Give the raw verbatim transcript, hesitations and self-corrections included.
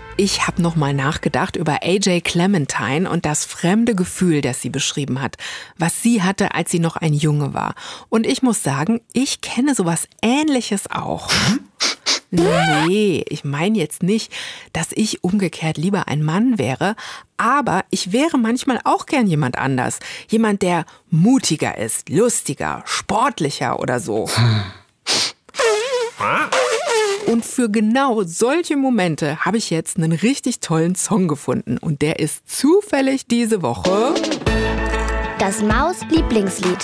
Ich habe nochmal nachgedacht über A J Clementine und das fremde Gefühl, das sie beschrieben hat, was sie hatte, als sie noch ein Junge war. Und ich muss sagen, ich kenne sowas Ähnliches auch. Nee, ich meine jetzt nicht, dass ich umgekehrt lieber ein Mann wäre, aber ich wäre manchmal auch gern jemand anders. Jemand, der mutiger ist, lustiger, sportlicher oder so. Und für genau solche Momente habe ich jetzt einen richtig tollen Song gefunden. Und der ist zufällig diese Woche Das Maus-Lieblingslied.